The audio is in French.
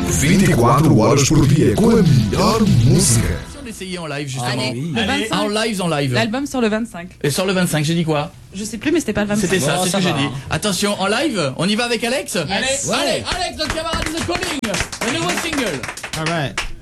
24 horas por dia com a melhor música. On essayait en live justement. Allez, En live. L'album sort le 25. Et sur le 25, j'ai dit quoi? Je sais plus, mais c'était pas le 25. C'était ça, Bon, c'est ce ça que j'ai va. dit. Attention, en live, on y va avec Alex? Yes. Allez, Alex, notre camarade is coming! Le nouveau single. All right.